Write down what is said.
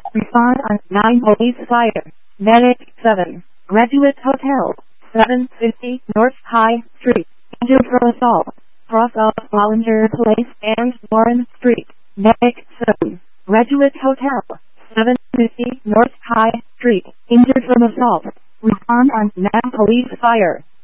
Respond on 9 Police Fire. Medic 7. Graduate Hotel. 750 North High Street. Injured from assault. Cross off Bollinger Place and Warren Street. Medic 7. Graduate Hotel. 750 North High Street. Injured from assault. Respond on 9 Police Fire.